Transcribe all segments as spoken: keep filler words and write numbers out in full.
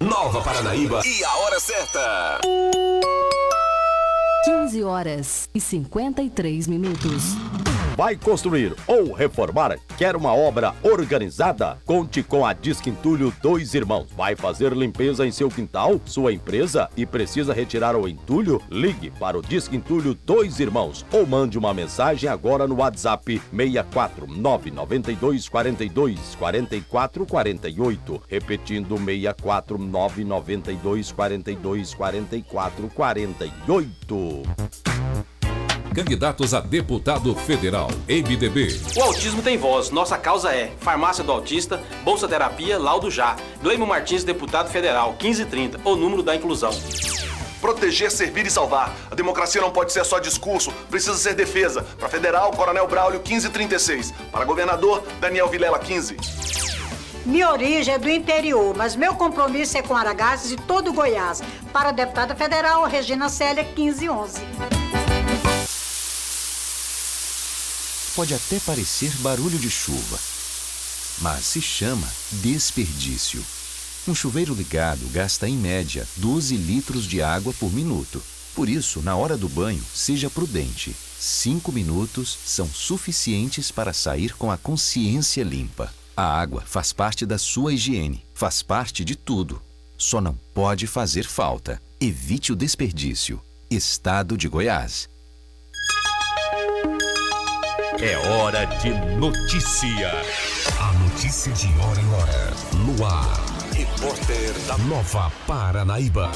Nova Paranaíba e a hora certa. quinze horas e cinquenta e três minutos. Vai construir ou reformar? Quer uma obra organizada? Conte com a Disque Entulho Dois Irmãos. Vai fazer limpeza em seu quintal, sua empresa e precisa retirar o entulho? Ligue para o Disque Entulho Dois Irmãos ou mande uma mensagem agora no WhatsApp seis quatro nove nove dois quatro dois quatro quatro quatro oito. Repetindo, seis quatro nove nove dois quatro dois quatro quatro quatro oito. Candidatos a deputado federal, M D B. O autismo tem voz. Nossa causa é Farmácia do Autista, Bolsa Terapia, Laudo Já. Gleimo Martins, deputado federal, quinze trinta, o número da inclusão. Proteger, servir e salvar. A democracia não pode ser só discurso, precisa ser defesa. Para federal, Coronel Braulio, quinze trinta e seis. Para governador, Daniel Vilela, quinze. Minha origem é do interior, mas meu compromisso é com Aragaças e todo Goiás. Para deputada federal, Regina Célia, quinze onze. Pode até parecer barulho de chuva, mas se chama desperdício. Um chuveiro ligado gasta em média doze litros de água por minuto. Por isso, na hora do banho, seja prudente. Cinco minutos são suficientes para sair com a consciência limpa. A água faz parte da sua higiene, faz parte de tudo. Só não pode fazer falta. Evite o desperdício. Estado de Goiás. É hora de notícia. A notícia de hora em hora. No ar. Repórter da Nova Paranaíba.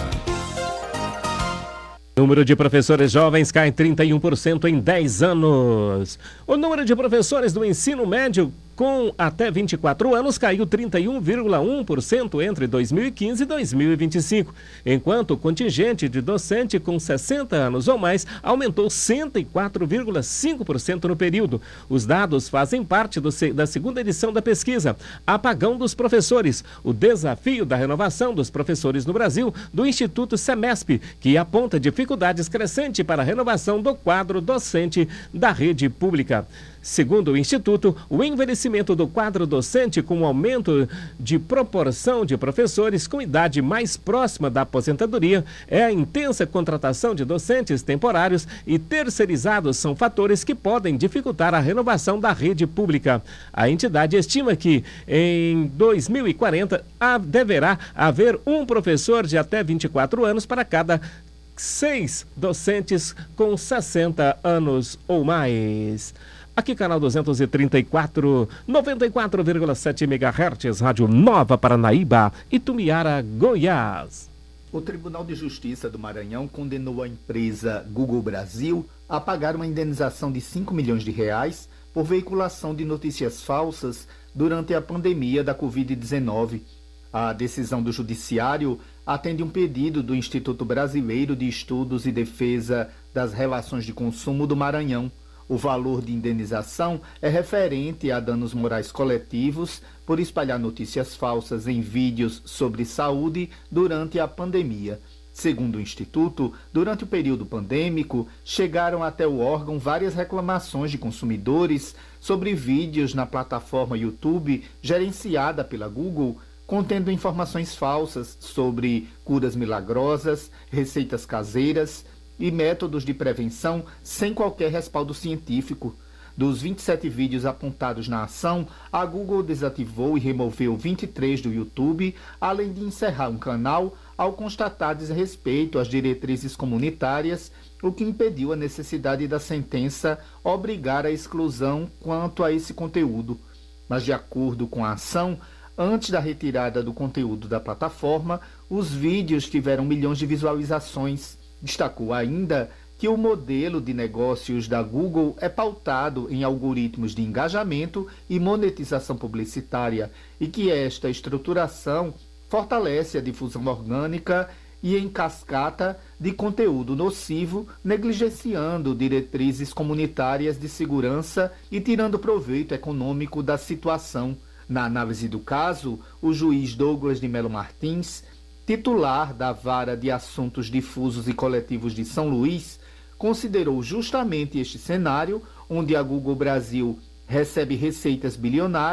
Número de professores jovens cai trinta e um por cento em dez anos. O número de professores do ensino médio com até vinte e quatro anos caiu trinta e um vírgula um por cento entre dois mil e quinze e dois mil e vinte e cinco, enquanto o contingente de docente com sessenta anos ou mais aumentou cento e quatro vírgula cinco por cento no período. Os dados fazem parte do, da segunda edição da pesquisa Apagão dos Professores, o desafio da renovação dos professores no Brasil, do Instituto Semesp, que aponta dificuldades crescentes para a renovação do quadro docente da rede pública. Segundo o Instituto, o envelhecimento do quadro docente com o aumento de proporção de professores com idade mais próxima da aposentadoria é a intensa contratação de docentes temporários e terceirizados são fatores que podem dificultar a renovação da rede pública. A entidade estima que em dois mil e quarenta deverá haver um professor de até vinte e quatro anos para cada seis docentes com sessenta anos ou mais. Aqui, canal duzentos e trinta e quatro, noventa e quatro vírgula sete megahertz, Rádio Nova Paranaíba, Itumiara, Goiás. O Tribunal de Justiça do Maranhão condenou a empresa Google Brasil a pagar uma indenização de cinco milhões de reais por veiculação de notícias falsas durante a pandemia da covid dezenove. A decisão do Judiciário atende um pedido do Instituto Brasileiro de Estudos e Defesa das Relações de Consumo do Maranhão. O valor de indenização é referente a danos morais coletivos por espalhar notícias falsas em vídeos sobre saúde durante a pandemia. Segundo o Instituto, durante o período pandêmico, chegaram até o órgão várias reclamações de consumidores sobre vídeos na plataforma YouTube gerenciada pela Google, contendo informações falsas sobre curas milagrosas, receitas caseiras e métodos de prevenção sem qualquer respaldo científico. Dos vinte e sete vídeos apontados na ação, a Google desativou e removeu vinte e três do YouTube, além de encerrar um canal ao constatar desrespeito às diretrizes comunitárias, o que impediu a necessidade da sentença obrigar a exclusão quanto a esse conteúdo. Mas, de acordo com a ação, antes da retirada do conteúdo da plataforma, os vídeos tiveram milhões de visualizações. Destacou ainda que o modelo de negócios da Google é pautado em algoritmos de engajamento e monetização publicitária e que esta estruturação fortalece a difusão orgânica e em cascata de conteúdo nocivo, negligenciando diretrizes comunitárias de segurança e tirando proveito econômico da situação. Na análise do caso, o juiz Douglas de Melo Martins, titular da Vara de Assuntos Difusos e Coletivos de São Luís, considerou justamente este cenário, onde a Google Brasil recebe receitas bilionárias